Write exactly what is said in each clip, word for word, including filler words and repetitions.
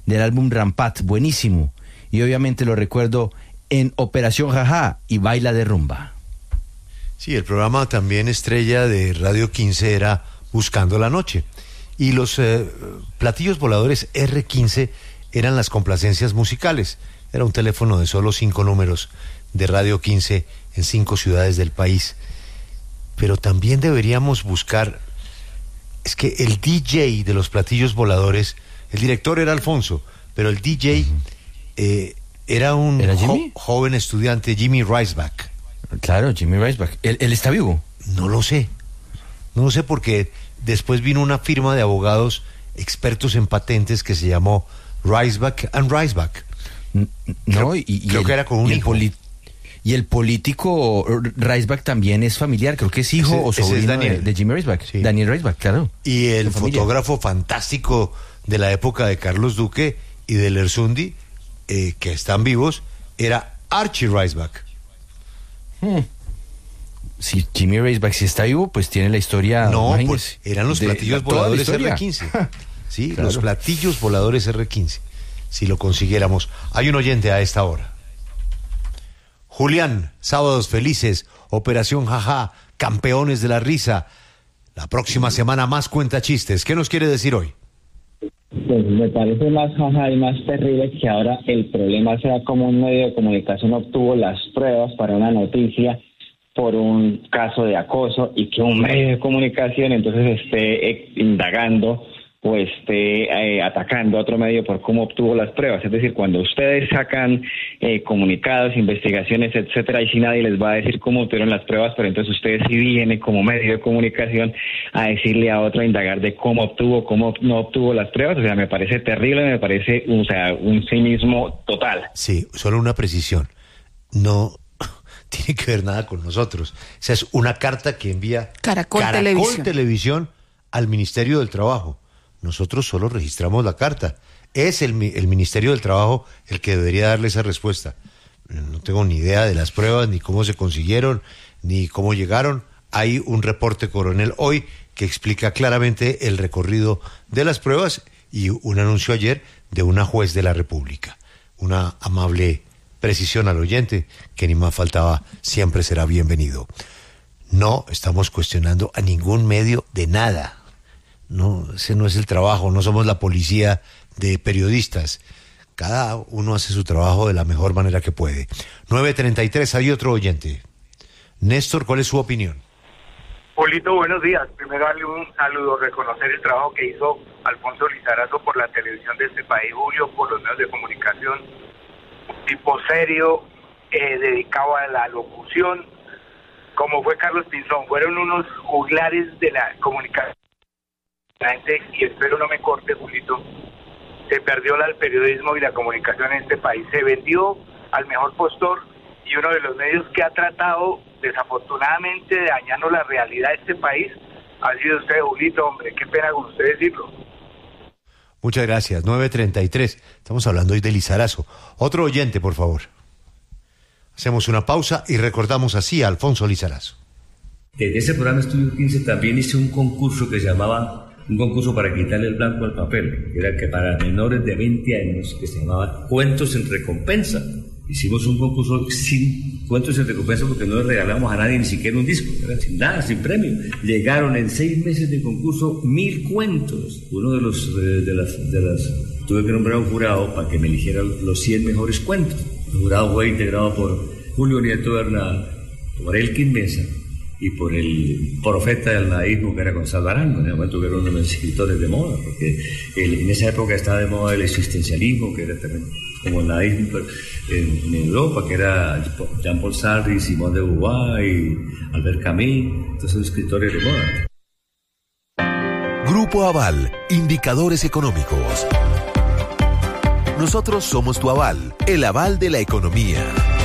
del álbum Rampat, buenísimo. Y obviamente lo recuerdo en Operación Jajá y Baila de Rumba. Sí, el programa también estrella de Radio quince era Buscando la Noche. Y los eh, platillos voladores erre quince eran las complacencias musicales. Era un teléfono de solo cinco números de Radio quince en cinco ciudades del país. Pero también deberíamos buscar... Es que el D J de los platillos voladores, el director era Alfonso, pero el D J uh-huh. eh, era un ¿Era jo- joven estudiante, Jimmy Reisbach. Claro, Jimmy Reisbach. ¿Él, ¿Él está vivo? No lo sé. No lo sé porque después vino una firma de abogados expertos en patentes que se llamó Reisbach and Reisbach. No, creo, y, y creo el, que era con un y hijo. El poli- y el político Reisbach también es familiar, creo que es hijo ese, o sobrino es Daniel. De, de Jimmy Reisbach. Sí. Daniel Reisbach, claro. Y el fotógrafo fantástico de la época de Carlos Duque y de Lersundi, eh, que están vivos, era Archie Reisbach. Hmm. Si Jimmy Reisbach si está vivo, pues tiene la historia. No, pues eran los de, platillos de, voladores erre quince. Sí, claro. Los platillos voladores erre quince. Si lo consiguiéramos. Hay un oyente a esta hora. Julián, Sábados Felices, Operación Jajá, Campeones de la Risa. La próxima semana más cuenta chistes. ¿Qué nos quiere decir hoy? Pues me parece más jaja y más terrible que ahora el problema sea como un medio de comunicación obtuvo las pruebas para una noticia por un caso de acoso y que un medio de comunicación entonces esté eh, indagando o esté eh, atacando a otro medio por cómo obtuvo las pruebas. Es decir, cuando ustedes sacan eh, comunicados, investigaciones, etcétera, y si nadie les va a decir cómo obtuvieron las pruebas, pero entonces ustedes sí vienen como medio de comunicación a decirle a otro, a indagar de cómo obtuvo, cómo no obtuvo las pruebas. O sea, me parece terrible, me parece, o sea, un cinismo total. Sí, solo una precisión. No tiene que ver nada con nosotros. Esa es una carta que envía Caracol, Caracol Televisión. Televisión al Ministerio del Trabajo. Nosotros solo registramos la carta. Es el, el Ministerio del Trabajo el que debería darle esa respuesta. No tengo ni idea de las pruebas, ni cómo se consiguieron, ni cómo llegaron. Hay un reporte coronel hoy que explica claramente el recorrido de las pruebas y un anuncio ayer de una juez de la República. Una amable precisión al oyente, que ni más faltaba, siempre será bienvenido. No estamos cuestionando a ningún medio de nada. No, ese no es el trabajo, no somos la policía de periodistas. Cada uno hace su trabajo de la mejor manera que puede. nueve treinta y tres, hay otro oyente. Néstor, ¿cuál es su opinión? Polito, buenos días. Primero darle un saludo, reconocer el trabajo que hizo Alfonso Lizarazo por la televisión de este país, Julio, por los medios de comunicación. Un tipo serio, eh, dedicado a la locución, como fue Carlos Pinzón. Fueron unos juglares de la comunicación. La gente, y espero no me corte, Julito, se perdió la, el periodismo y la comunicación en este país. Se vendió al mejor postor y uno de los medios que ha tratado desafortunadamente de dañando la realidad de este país ha sido usted, Julito, hombre, qué pena con usted decirlo. Muchas gracias, nueve treinta y tres, estamos hablando hoy de Lizarazo. Otro oyente, por favor. Hacemos una pausa y recordamos así a Alfonso Lizarazo. Desde ese programa Estudio quince también hice un concurso que se llamaba, un concurso para quitarle el blanco al papel, que era que para menores de veinte años, que se llamaba Cuentos en Recompensa. Hicimos un concurso sin cuentos en recompensa porque no le regalamos a nadie ni siquiera un disco, era sin nada, sin premio. Llegaron en seis meses de concurso mil cuentos. Uno de los, eh, de las, de las, tuve que nombrar un jurado para que me eligiera los cien mejores cuentos. El jurado fue integrado por Julio Nieto Bernal, por Elkin Mesa y por el profeta del nadaísmo que era Gonzalo Arango, en el momento que era uno de los escritores de moda, porque el, en esa época estaba de moda el existencialismo, que era también como el nadaísmo en, en Europa, que era Jean-Paul Sartre, Simone de Beauvoir y Albert Camus, todos esos escritores de moda. Grupo Aval, indicadores económicos. Nosotros somos tu aval, el aval de la economía.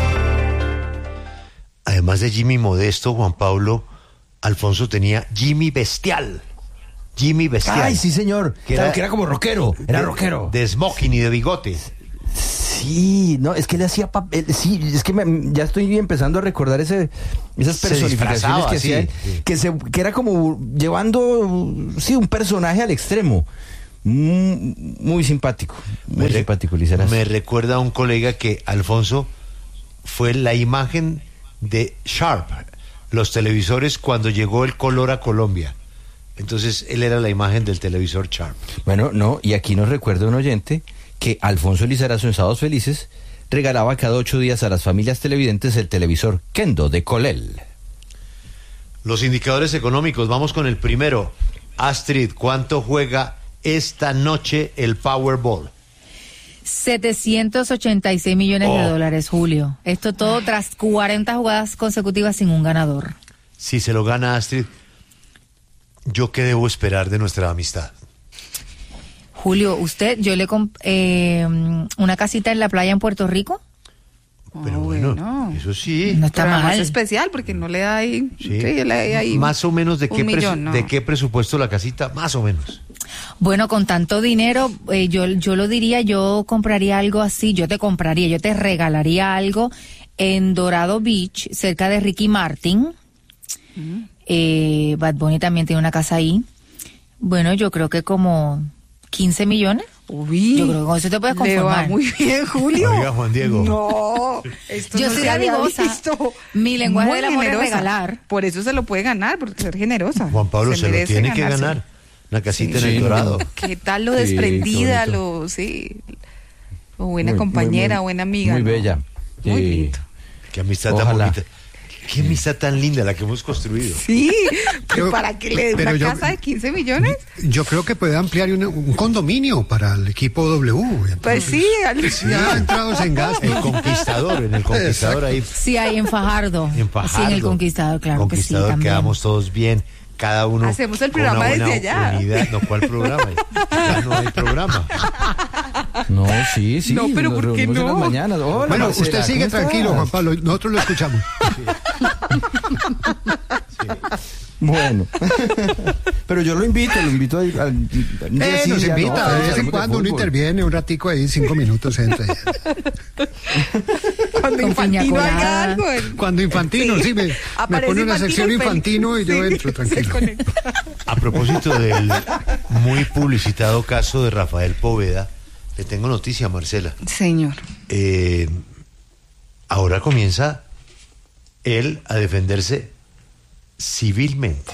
Además de Jimmy Modesto, Juan Pablo, Alfonso tenía Jimmy Bestial. Jimmy Bestial. Ay, sí, señor. Que claro, era, que era como rockero. Era de, rockero. De smoking y de bigote. Sí, no, es que le hacía papel. Sí, es que me, ya estoy empezando a recordar ese, esas personificaciones que hacía, sí, sí. que, se, que era como llevando, sí, un personaje al extremo. Muy, muy simpático, muy me simpático, re- Lizarazo. Me recuerda a un colega que Alfonso fue la imagen de Sharp, los televisores cuando llegó el color a Colombia. Entonces él era la imagen del televisor Sharp. Bueno, no, y aquí nos recuerda un oyente que Alfonso Lizarazo en Sábados Felices regalaba cada ocho días a las familias televidentes el televisor Kendo de Colel. Los indicadores económicos, vamos con el primero. Astrid, ¿cuánto juega esta noche el Powerball? setecientos ochenta y seis millones Oh. de dólares, Julio. Esto todo tras cuarenta jugadas consecutivas sin un ganador. Si se lo gana Astrid, ¿yo qué debo esperar de nuestra amistad? Julio, usted, yo le compré eh, una casita en la playa en Puerto Rico. Pero Ah, bueno, bueno. eso sí. No está Pero además mal. es especial porque no le da ahí, Sí. sí, le da ahí Más o menos de un qué, presu- millón, ¿no? de qué presupuesto la casita, más o menos. Bueno, con tanto dinero, eh, yo, yo lo diría, yo compraría algo así, yo te compraría, yo te regalaría algo en Dorado Beach, cerca de Ricky Martin. Mm. Eh, Bad Bunny también tiene una casa ahí. Bueno, yo creo que como quince millones. Uy, Yo creo que con eso te puedes le va conformar. muy bien, Julio. Oiga, Juan Diego. No, esto Yo no soy se había dadivosa. visto. Mi lenguaje Muy del amor es generosa. regalar. Por eso se lo puede ganar, porque ser generosa. Juan Pablo se, lo merece tiene que ganárselo. ganar. Una casita Sí, en el sí. Dorado. ¿Qué tal lo Sí, desprendida, qué bonito. lo, sí, o buena Muy, compañera, muy, muy- buena amiga? Muy ¿no? bella. Muy Sí. lindo. Qué amistad tan Ojalá. bonita. Qué amistad tan linda la que hemos construido. Sí, Pero- ¿para que le dé pero una yo- casa de quince millones? Yo creo que puede ampliar un, un condominio para el equipo W. Pues sí, al- Ya entrados en gasto. El Conquistador, en el Conquistador ahí. Sí, hay en Fajardo. En Fajardo. Sí, en el Conquistador, claro Conquistador, que sí, también. quedamos todos bien. Cada uno. Hacemos el con una programa buena desde allá. unidad. No, ¿cuál programa? Ya no hay programa. No, sí, sí. No, pero nos ¿por qué reunimos en no? las mañanas. Hola, Bueno, Marcela, usted sigue ¿cómo tranquilo, estás? Juan Pablo. Nosotros lo escuchamos. Bueno. Pero yo lo invito, lo invito a... a- un día Eh, sí, nos día invita, no, de vez en hablamos de cuando uno fútbol. interviene un ratico ahí, cinco minutos entra. cuando Con piña Infantino haga colada. algo. él- Cuando Infantino, sí, me, me Aparece pone una Infantino sección y feliz. Infantino y yo Sí, entro se tranquilo. conecta. A propósito del muy publicitado caso de Rafael Poveda, le tengo noticia, Marcela. Señor. Eh, ahora comienza él a defenderse civilmente.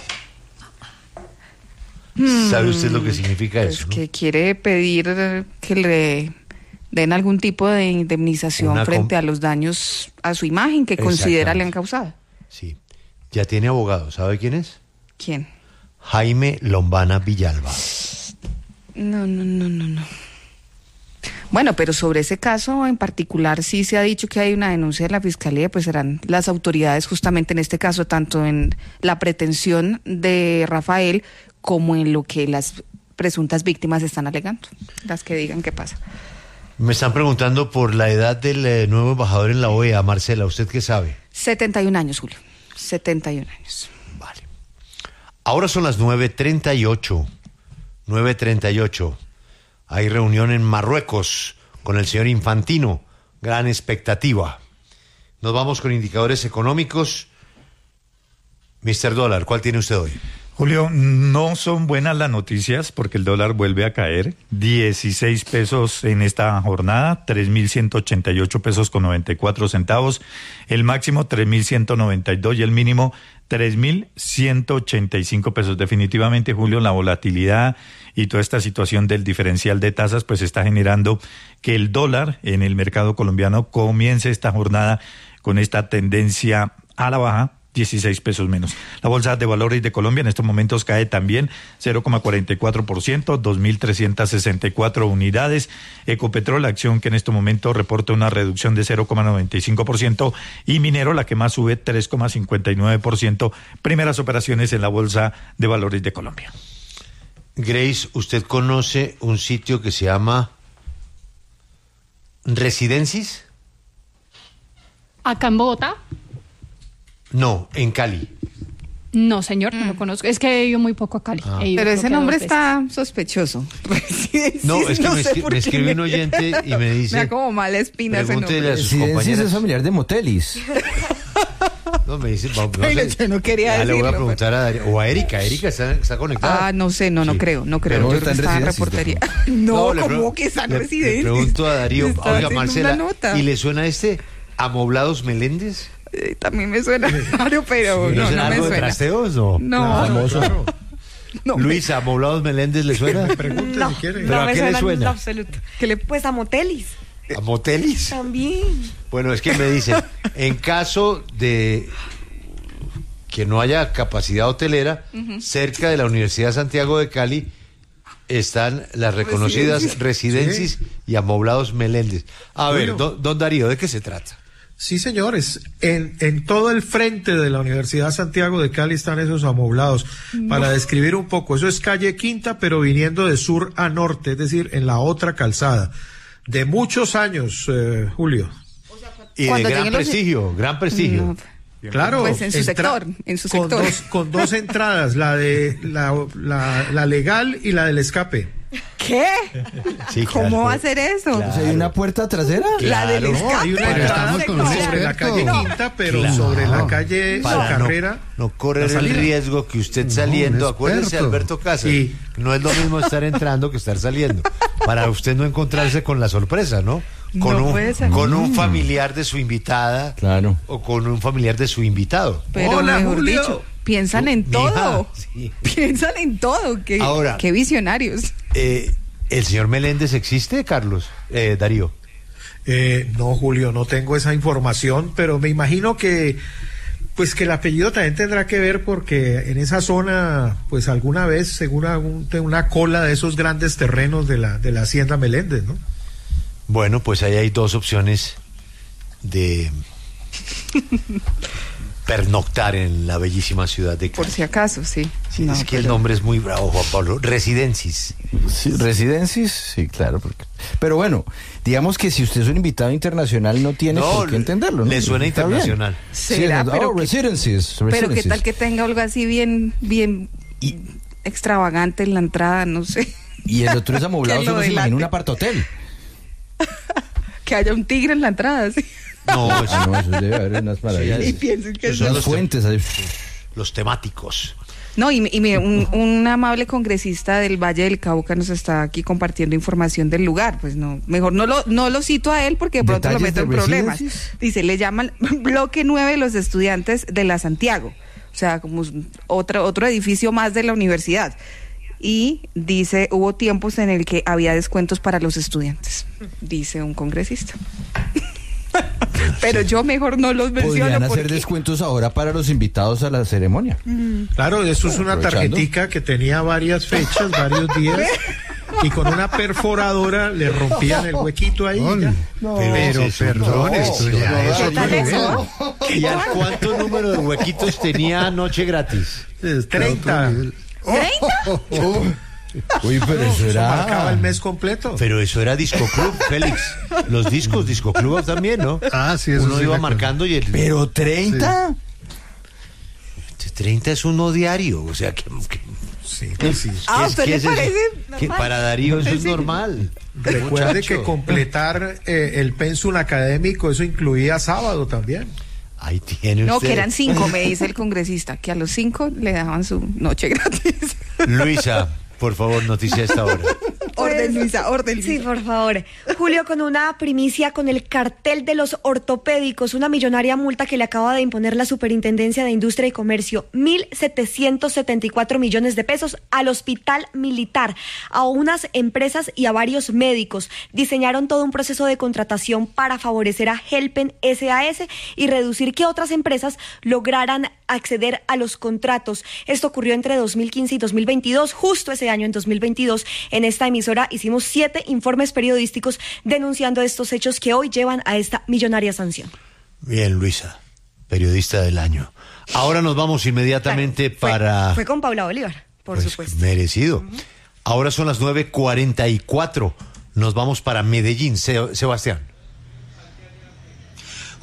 ¿Sabe usted lo que significa Pues eso? no? que quiere pedir eh, que le den algún tipo de indemnización Una com- frente a los daños a su imagen que considera le han causado. Sí. Ya tiene abogado. ¿Sabe quién es? ¿Quién? Jaime Lombana Villalba. No, no, no, no, no. Bueno, pero sobre ese caso en particular sí se ha dicho que hay una denuncia de la Fiscalía, pues serán las autoridades justamente en este caso, tanto en la pretensión de Rafael como en lo que las presuntas víctimas están alegando, las que digan qué pasa. Me están preguntando por la edad del eh, nuevo embajador en la O E A. Marcela, ¿usted qué sabe? setenta y un años, Julio. setenta y un años. Vale. Ahora son las nueve treinta y ocho. nueve treinta y ocho. Hay reunión en Marruecos con el señor Infantino. Gran expectativa. Nos vamos con indicadores económicos. mister Dólar, ¿cuál tiene usted hoy? Julio, no son buenas las noticias porque el dólar vuelve a caer. dieciséis pesos en esta jornada, tres mil ciento ochenta y ocho pesos con noventa y cuatro centavos. El máximo tres mil ciento noventa y dos y el mínimo tres mil ciento ochenta y cinco pesos. Definitivamente, Julio, la volatilidad y toda esta situación del diferencial de tasas pues está generando que el dólar en el mercado colombiano comience esta jornada con esta tendencia a la baja. dieciséis pesos menos. La Bolsa de Valores de Colombia en estos momentos cae también cero coma cuarenta y cuatro por ciento, dos mil trescientas sesenta y cuatro unidades. Ecopetrol, la acción que en estos momentos reporta una reducción de cero coma noventa y cinco por ciento y Minero, la que más sube tres coma cincuenta y nueve por ciento. Primeras operaciones en la Bolsa de Valores de Colombia. Grace, ¿usted conoce un sitio que se llama Residencis? ¿Acá en Bogotá? No, en Cali. No, señor, no lo conozco. Es que he ido muy poco a Cali. Ah. He ido Pero creo ese que nombre dos veces. está sospechoso. No, es que no me, sé escri- por me qué escribe un me- oyente y me Me dice... da como mala espina ese Pregúntele nombre. a sus Residencias compañeras. es familiar de Motelis. No, me dice, no, no Pero sé. yo no quería Ya le voy a decirlo, preguntar a Darío, o a Erika, Erika está, está conectada. Ah, no sé, no, no Sí. creo, no creo. Pero Yo está creo que en está en residencia, reportería. No, le ¿cómo pregun- que está en le- residencia? Le pregunto a Darío, Está oiga, haciendo Marcela, una nota. ¿y le suena este Amoblados Meléndez? Eh, también me suena raro, pero ¿Le no, suena no me algo de suena. trasteos? No. No, Famoso. no, Luisa, ¿Amoblados Meléndez le suena? Pregúntele No, si quiere. ¿Pero no a me qué le suena en suena? lo absoluto. ¿qué le Pues a motelis ¿A motelis? también. Bueno, es que me dicen, en caso de que no haya capacidad hotelera, cerca de la Universidad Santiago de Cali están las reconocidas Residencias y Amoblados Meléndez. A ver, Bueno. don, don Darío, ¿de qué se trata? Sí, señores, en, en todo el frente de la Universidad Santiago de Cali están esos amoblados. Para describir un poco, eso es calle Quinta, pero viniendo de sur a norte, es decir, en la otra calzada. De muchos años, eh, Julio. Y de Cuando gran lleguen los- prestigio, gran prestigio. No. Claro. Pues en su sector, en su con sector. Dos, con dos entradas, la de la, la, la legal y la del escape. ¿Qué? Sí, ¿Cómo claro. va a hacer eso? O sea, ¿hay una puerta trasera? La del Claro. escape. No, hay una Pero entrada estamos con un sobre la experto. calle No. Quinta, pero Claro. sobre la calle Para no- Carrera. no, correr la el salida. riesgo que usted saliendo, un acuérdese experto. Alberto Casas, Sí. no es lo mismo estar entrando que estar saliendo, para usted no encontrarse con la sorpresa, ¿no? Con, No un, puede ser. con un familiar de su invitada, Claro. o con un familiar de su invitado. Pero Hola, mejor Julio. dicho, piensan en Mija, todo. sí. Piensan en todo. Qué, Ahora- qué visionarios. Eh, ¿El señor Meléndez existe, Carlos? Eh, Darío. Eh, no, Julio, no tengo esa información, pero me imagino que, pues que el apellido también tendrá que ver porque en esa zona, pues alguna vez, según algún- una cola de esos grandes terrenos de la, de la Hacienda Meléndez, ¿no? Bueno, pues ahí hay dos opciones de pernoctar en la bellísima ciudad de Por Cali. si acaso, sí. Sí, No, es que el pero- nombre es muy bravo, Juan Pablo. Residencias. Sí, residencias, sí, claro. Porque... Pero bueno, digamos que si usted es un invitado internacional no tiene No, por qué entenderlo, ¿no? le suena Está bien. internacional. ¿Será? Sí, pero, oh, que- residencies, pero qué residencies. tal que tenga algo así bien, bien Y- extravagante en la entrada, no sé. Y el otro es amoblado, Que lo solo se imagina delate. un apartohotel. Que haya un tigre en la entrada, sí. No, Ah, eso- no, eso debe haber unas maravillas. Y piensen que Eso es son Unas los fuentes. ahí. los temáticos. No, y, y mire, un, un amable congresista del Valle del Cauca nos está aquí compartiendo información del lugar. Pues no, mejor no lo, no lo cito a él porque de pronto lo ¿Detalles meto en de problemas. residencias? Dice, le llaman bloque nueve de los estudiantes de la Santiago. O sea, como otro, otro edificio más de la universidad. Y dice, hubo tiempos en el que había descuentos para los estudiantes, dice un congresista. Pero yo mejor no los menciono Podrían hacer porque... descuentos ahora para los invitados a la ceremonia. Claro, eso es una Aprovechando. tarjetica que tenía varias fechas, varios días, y con una perforadora le rompían el huequito ahí. ya. Pero, ese es un perdón, no, esto no, ya no, es ¿Qué otro tal nivel. eso? ¿Y a cuánto número de huequitos tenía anoche gratis? treinta. Uy, pero eso Eso marcaba era... el mes completo. Pero eso era Disco Club, Félix. Los discos Disco Club también, ¿no? Ah, sí, eso Uno sí iba me acuerdo. marcando y el Pero treinta. treinta es uno diario, o sea que, que- Sí, pues sí. Ah, ¿a es- usted que le es eso? parece Que normal? para Darío eso es Sí. normal. Recuerde Muchacho. que completar eh, el pensum académico, eso incluía sábado también. Ahí tiene No, usted. que eran cinco, me dice el congresista, que a los cinco le daban su noche gratis. Luisa, por favor, noticia a esta hora. Orden, Luisa, orden, Sí, Luisa. por favor. Julio, con una primicia con el cartel de los ortopédicos, una millonaria multa que le acaba de imponer la Superintendencia de Industria y Comercio, mil setecientos setenta y cuatro millones de pesos al Hospital Militar, a unas empresas y a varios médicos. Diseñaron todo un proceso de contratación para favorecer a Helpen S A S y reducir que otras empresas lograran acceder a los contratos. Esto ocurrió entre dos mil quince y dos mil veintidós, justo ese año en dos mil veintidós, en esta emisora hicimos siete informes periodísticos denunciando estos hechos que hoy llevan a esta millonaria sanción. Bien, Luisa, periodista del año. Ahora nos vamos inmediatamente Fue- para... Fue con Paula Bolívar, por Pues, supuesto. merecido. Ahora son las nueve cuarenta y cuatro. Nos vamos para Medellín, Se- Sebastián.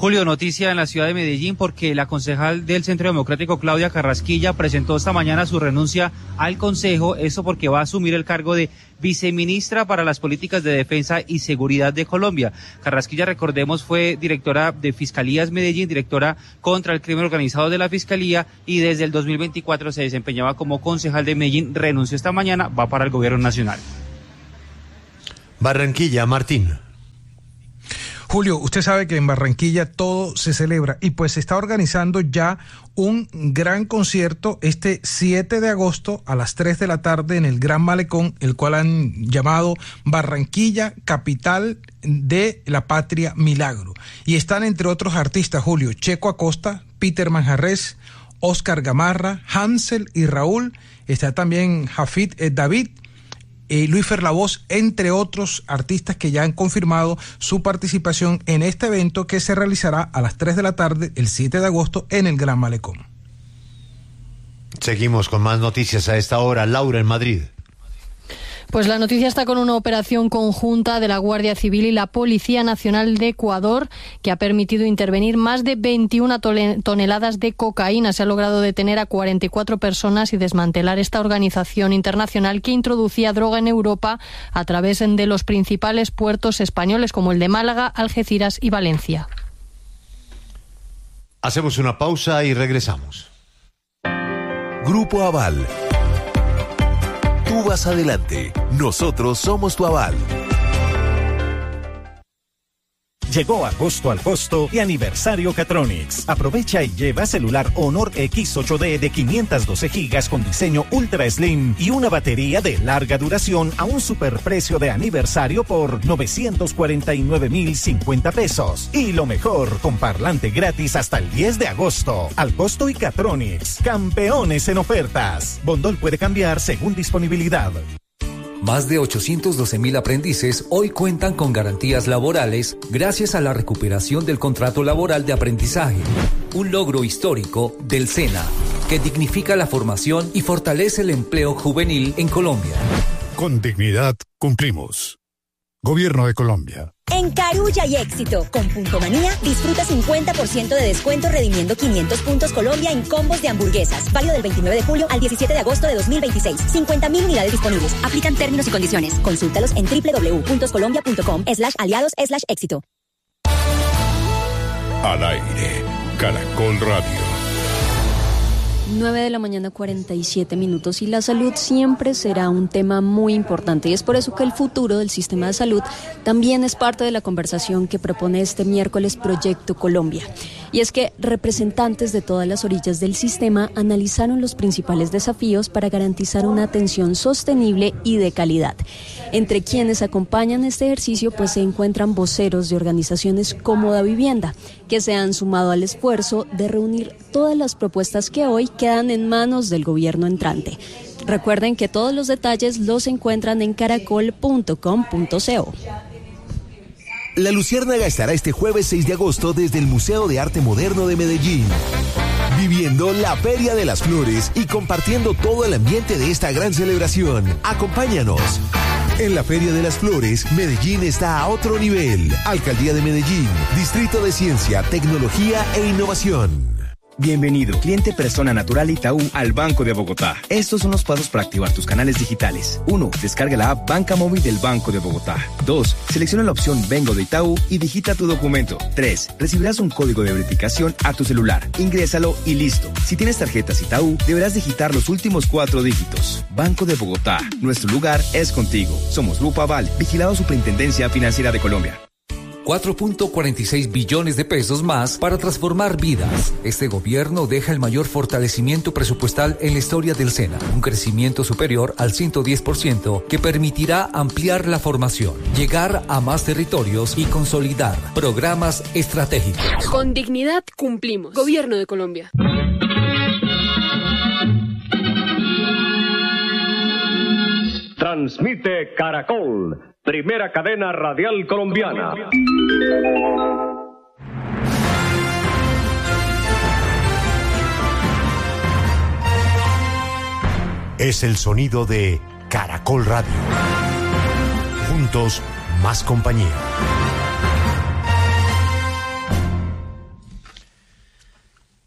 Julio, noticia en la ciudad de Medellín porque la concejal del Centro Democrático, Claudia Carrasquilla, presentó esta mañana su renuncia al Consejo, esto porque va a asumir el cargo de viceministra para las políticas de defensa y seguridad de Colombia. Carrasquilla, recordemos, fue directora de Fiscalías Medellín, directora contra el crimen organizado de la Fiscalía, y desde el dos mil veinticuatro se desempeñaba como concejal de Medellín. Renunció esta mañana, va para el gobierno nacional. Barranquilla, Martín. Julio, usted sabe que en Barranquilla todo se celebra y pues se está organizando ya un gran concierto este siete de agosto a las tres de la tarde en el Gran Malecón, el cual han llamado Barranquilla Capital de la Patria Milagro. Y están entre otros artistas, Julio, Checo Acosta, Peter Manjarrés, Oscar Gamarra, Hansel y Raúl, está también Jafid eh, David, Eh, Luis Ferlavoz, entre otros artistas que ya han confirmado su participación en este evento que se realizará a las tres de la tarde el siete de agosto en el Gran Malecón. Seguimos con más noticias a esta hora. Laura, en Madrid. Pues la noticia está con una operación conjunta de la Guardia Civil y la Policía Nacional de Ecuador que ha permitido intervenir más de veintiuna toneladas de cocaína. Se ha logrado detener a cuarenta y cuatro personas y desmantelar esta organización internacional que introducía droga en Europa a través de los principales puertos españoles como el de Málaga, Algeciras y Valencia. Hacemos una pausa y regresamos. Grupo Aval. Tú vas adelante, nosotros somos tu aval. Llegó agosto al costo y aniversario Catronics. Aprovecha y lleva celular Honor X ocho D de quinientos doce gigas con diseño Ultra Slim y una batería de larga duración a un superprecio de aniversario por novecientos cuarenta y nueve mil cincuenta pesos. Y lo mejor, con parlante gratis hasta el diez de agosto. Al costo y Catronics, campeones en ofertas. Bondol puede cambiar según disponibilidad. Más de ochocientos doce mil aprendices hoy cuentan con garantías laborales gracias a la recuperación del contrato laboral de aprendizaje, un logro histórico del SENA que dignifica la formación y fortalece el empleo juvenil en Colombia. Con dignidad cumplimos. Gobierno de Colombia. En Carulla y Éxito, con Punto Manía, disfruta cincuenta por ciento de descuento redimiendo quinientos puntos Colombia en combos de hamburguesas. Válido del veintinueve de julio al diecisiete de agosto de dos mil veintiséis. cincuenta mil unidades disponibles. Aplican términos y condiciones. Consúltalos en doble u doble u doble u punto colombia punto com slash aliados slash éxito. Al aire, Caracol Radio. nueve de la mañana, cuarenta y siete minutos, y la salud siempre será un tema muy importante y es por eso que el futuro del sistema de salud también es parte de la conversación que propone este miércoles Proyecto Colombia. Y es que representantes de todas las orillas del sistema analizaron los principales desafíos para garantizar una atención sostenible y de calidad. Entre quienes acompañan este ejercicio pues se encuentran voceros de organizaciones como Da Vivienda, que se han sumado al esfuerzo de reunir todas las propuestas que hoy quedan en manos del gobierno entrante. Recuerden que todos los detalles los encuentran en caracol punto com punto co. La Luciérnaga estará este jueves seis de agosto desde el Museo de Arte Moderno de Medellín, viviendo la Feria de las Flores y compartiendo todo el ambiente de esta gran celebración. Acompáñanos. En la Feria de las Flores, Medellín está a otro nivel. Alcaldía de Medellín, Distrito de Ciencia, Tecnología e Innovación. Bienvenido, cliente persona natural Itaú al Banco de Bogotá. Estos son los pasos para activar tus canales digitales. uno. Descarga la app Banca Móvil del Banco de Bogotá. dos. Selecciona la opción Vengo de Itaú y digita tu documento. tres. Recibirás un código de verificación a tu celular. Ingrésalo y listo. Si tienes tarjetas Itaú, deberás digitar los últimos cuatro dígitos. Banco de Bogotá. Nuestro lugar es contigo. Somos Grupo Aval, vigilado Superintendencia Financiera de Colombia. cuatro punto cuarenta y seis billones de pesos más para transformar vidas. Este gobierno deja el mayor fortalecimiento presupuestal en la historia del SENA, un crecimiento superior al ciento diez por ciento que permitirá ampliar la formación, llegar a más territorios y consolidar programas estratégicos. Con dignidad cumplimos. Gobierno de Colombia. Transmite Caracol, primera cadena radial colombiana. Es el sonido de Caracol Radio. Juntos, más compañía.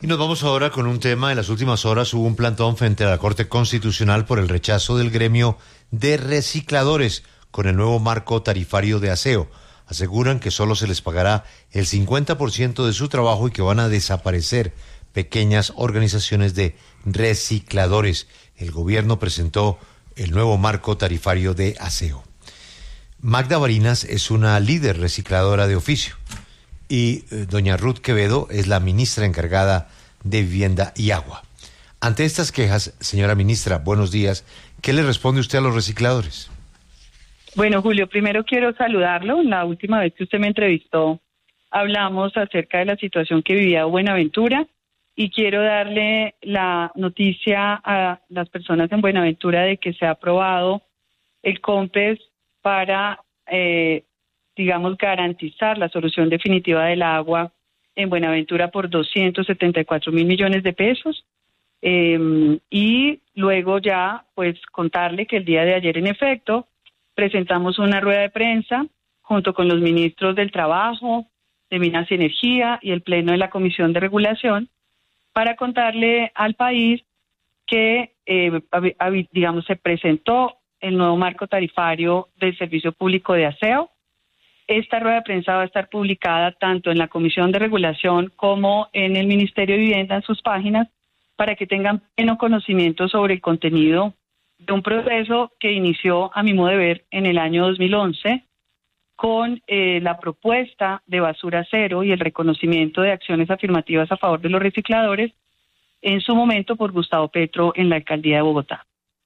Y nos vamos ahora con un tema. En las últimas horas hubo un plantón frente a la Corte Constitucional por el rechazo del gremio de recicladores con el nuevo marco tarifario de aseo. Aseguran que solo se les pagará el cincuenta por ciento de su trabajo y que van a desaparecer pequeñas organizaciones de recicladores. El gobierno presentó el nuevo marco tarifario de aseo. Magda Barinas es una líder recicladora de oficio y eh, doña Ruth Quevedo es la ministra encargada de Vivienda y Agua. Ante estas quejas, señora ministra, buenos días, ¿qué le responde usted a los recicladores? Bueno, Julio, primero quiero saludarlo. La última vez que usted me entrevistó, hablamos acerca de la situación que vivía Buenaventura y quiero darle la noticia a las personas en Buenaventura de que se ha aprobado el COMPES para, eh, digamos, garantizar la solución definitiva del agua en Buenaventura por doscientos setenta y cuatro mil millones de pesos. Eh, y luego ya, pues, contarle que el día de ayer, en efecto, presentamos una rueda de prensa junto con los ministros del Trabajo, de Minas y Energía y el Pleno de la Comisión de Regulación para contarle al país que, eh, digamos, se presentó el nuevo marco tarifario del Servicio Público de Aseo. Esta rueda de prensa va a estar publicada tanto en la Comisión de Regulación como en el Ministerio de Vivienda en sus páginas para que tengan pleno conocimiento sobre el contenido de un proceso que inició, a mi modo de ver, en el año dos mil once con eh, la propuesta de basura cero y el reconocimiento de acciones afirmativas a favor de los recicladores, en su momento por Gustavo Petro en la alcaldía de Bogotá.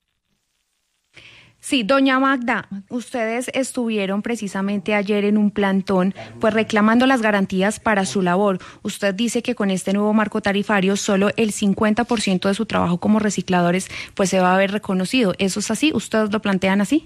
Sí, doña Magda, ustedes estuvieron precisamente ayer en un plantón, pues reclamando las garantías para su labor. Usted dice que con este nuevo marco tarifario solo el cincuenta por ciento de su trabajo como recicladores pues se va a ver reconocido. ¿Eso es así? ¿Ustedes lo plantean así?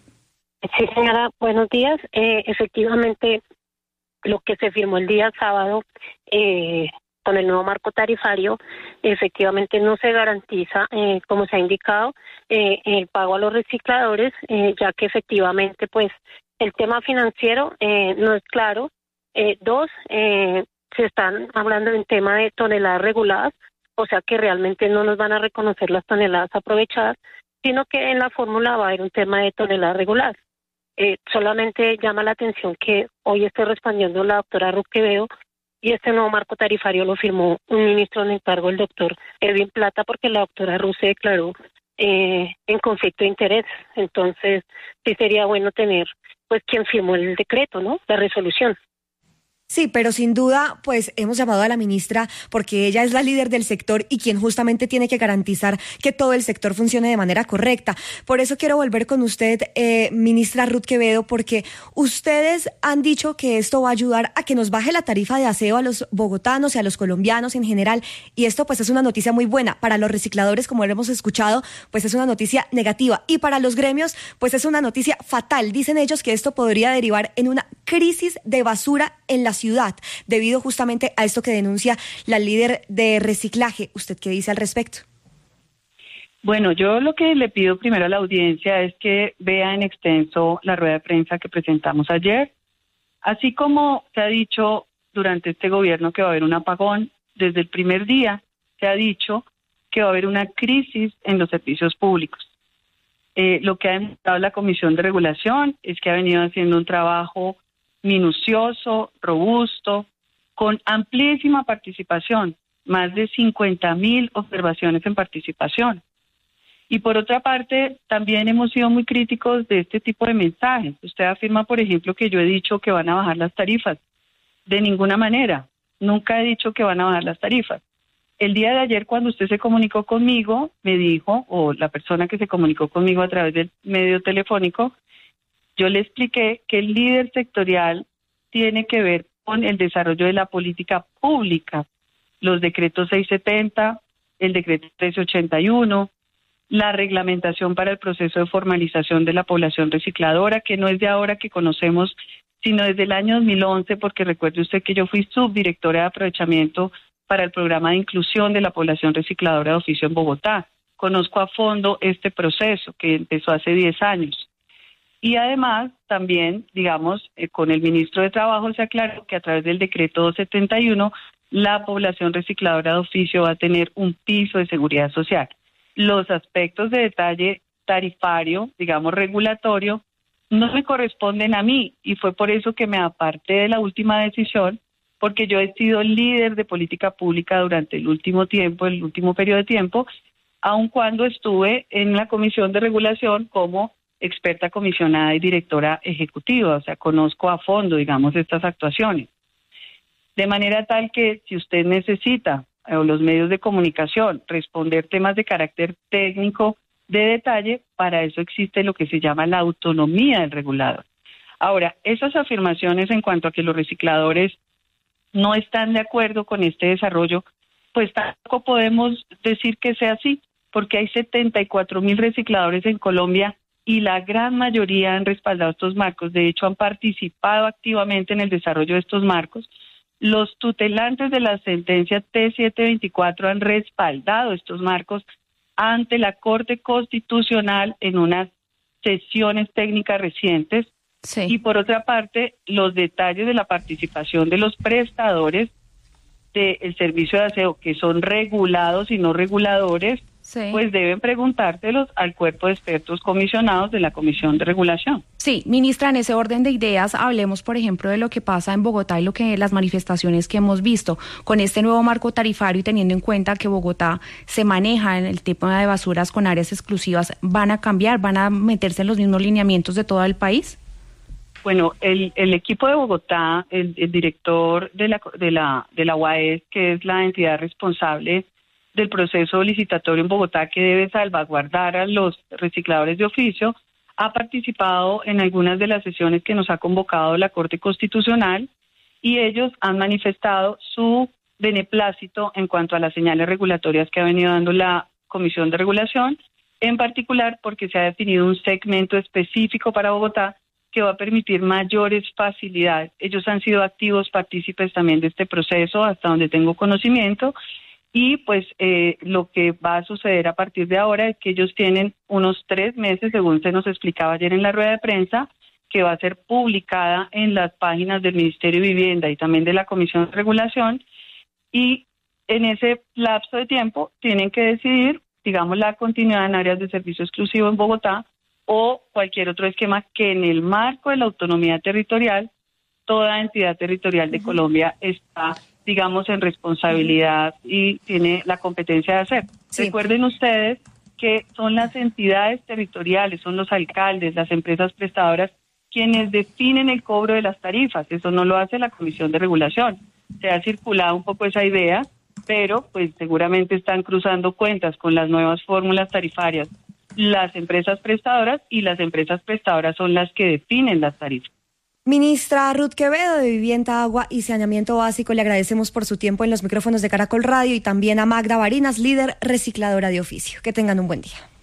Sí, señora, buenos días. Eh, efectivamente, lo que se firmó el día sábado eh, con el nuevo marco tarifario, efectivamente no se garantiza, eh, como se ha indicado, eh, el pago a los recicladores, eh, ya que efectivamente, pues, el tema financiero eh, no es claro. Eh, dos, eh, se están hablando de un tema de toneladas reguladas, o sea que realmente no nos van a reconocer las toneladas aprovechadas, sino que en la fórmula va a haber un tema de toneladas reguladas. Eh, solamente llama la atención que hoy esté respondiendo la doctora Ruth Quevedo y este nuevo marco tarifario lo firmó un ministro en encargo, el doctor Edwin Plata, porque la doctora Ruth se declaró eh, en conflicto de interés. Entonces, sí sería bueno tener, pues, quien firmó el decreto, ¿no? La resolución. Sí, pero sin duda, pues hemos llamado a la ministra porque ella es la líder del sector y quien justamente tiene que garantizar que todo el sector funcione de manera correcta. Por eso quiero volver con usted, eh, ministra Ruth Quevedo, porque ustedes han dicho que esto va a ayudar a que nos baje la tarifa de aseo a los bogotanos y a los colombianos en general. Y esto pues es una noticia muy buena. Para los recicladores, como lo hemos escuchado, pues es una noticia negativa. Y para los gremios, pues es una noticia fatal. Dicen ellos que esto podría derivar en una crisis de basura en la ciudad, debido justamente a esto que denuncia la líder de reciclaje. ¿Usted qué dice al respecto? Bueno, yo lo que le pido primero a la audiencia es que vea en extenso la rueda de prensa que presentamos ayer. Así como se ha dicho durante este gobierno que va a haber un apagón, desde el primer día se ha dicho que va a haber una crisis en los servicios públicos. Eh, lo que ha demostrado la Comisión de Regulación es que ha venido haciendo un trabajo minucioso, robusto, con amplísima participación, más de cincuenta mil observaciones en participación. Y por otra parte, también hemos sido muy críticos de este tipo de mensajes. Usted afirma, por ejemplo, que yo he dicho que van a bajar las tarifas. De ninguna manera, nunca he dicho que van a bajar las tarifas. El día de ayer, cuando usted se comunicó conmigo, me dijo, o la persona que se comunicó conmigo a través del medio telefónico, yo le expliqué que el líder sectorial tiene que ver con el desarrollo de la política pública, los decretos seiscientos setenta, el decreto trece ochenta y uno, la reglamentación para el proceso de formalización de la población recicladora, que no es de ahora que conocemos, sino desde el año dos mil once, porque recuerde usted que yo fui subdirectora de aprovechamiento para el programa de inclusión de la población recicladora de oficio en Bogotá. Conozco a fondo este proceso que empezó hace diez años. Y además, también, digamos, eh, con el ministro de Trabajo se aclaró que a través del decreto doscientos setenta y uno, la población recicladora de oficio va a tener un piso de seguridad social. Los aspectos de detalle tarifario, digamos, regulatorio, no me corresponden a mí, y fue por eso que me aparté de la última decisión, porque yo he sido líder de política pública durante el último tiempo, el último periodo de tiempo, aun cuando estuve en la Comisión de Regulación como experta comisionada y directora ejecutiva, o sea, conozco a fondo, digamos, estas actuaciones. De manera tal que si usted necesita, o los medios de comunicación, responder temas de carácter técnico de detalle, para eso existe lo que se llama la autonomía del regulador. Ahora, esas afirmaciones en cuanto a que los recicladores no están de acuerdo con este desarrollo, pues tampoco podemos decir que sea así, porque hay setenta y cuatro mil recicladores en Colombia y la gran mayoría han respaldado estos marcos. De hecho, han participado activamente en el desarrollo de estos marcos. Los tutelantes de la sentencia T setecientos veinticuatro han respaldado estos marcos ante la Corte Constitucional en unas sesiones técnicas recientes. Sí. Y por otra parte, los detalles de la participación de los prestadores del servicio de aseo, que son regulados y no reguladores, sí, pues deben preguntárselos al cuerpo de expertos comisionados de la Comisión de Regulación. Sí, ministra, en ese orden de ideas, hablemos, por ejemplo, de lo que pasa en Bogotá y lo que las manifestaciones que hemos visto con este nuevo marco tarifario, y teniendo en cuenta que Bogotá se maneja en el tema de basuras con áreas exclusivas. ¿Van a cambiar, van a meterse en los mismos lineamientos de todo el país? Bueno, el, el equipo de Bogotá, el, el director de la, de la, de la U A E S, que es la entidad responsable del proceso licitatorio en Bogotá, que debe salvaguardar a los recicladores de oficio, ha participado en algunas de las sesiones que nos ha convocado la Corte Constitucional, y ellos han manifestado su beneplácito en cuanto a las señales regulatorias que ha venido dando la Comisión de Regulación, en particular porque se ha definido un segmento específico para Bogotá que va a permitir mayores facilidades. Ellos han sido activos partícipes también de este proceso, hasta donde tengo conocimiento, y pues eh, lo que va a suceder a partir de ahora es que ellos tienen unos tres meses, según se nos explicaba ayer en la rueda de prensa, que va a ser publicada en las páginas del Ministerio de Vivienda y también de la Comisión de Regulación, y en ese lapso de tiempo tienen que decidir, digamos, la continuidad en áreas de servicio exclusivo en Bogotá o cualquier otro esquema que en el marco de la autonomía territorial, toda entidad territorial de Colombia está, digamos, en responsabilidad y tiene la competencia de hacer. Sí. Recuerden ustedes que son las entidades territoriales, son los alcaldes, las empresas prestadoras, quienes definen el cobro de las tarifas. Eso no lo hace la Comisión de Regulación. Se ha circulado un poco esa idea, pero pues seguramente están cruzando cuentas con las nuevas fórmulas tarifarias las empresas prestadoras, y las empresas prestadoras son las que definen las tarifas. Ministra Ruth Quevedo, de Vivienda, Agua y Saneamiento Básico, le agradecemos por su tiempo en los micrófonos de Caracol Radio, y también a Magda Barinas, líder recicladora de oficio. Que tengan un buen día.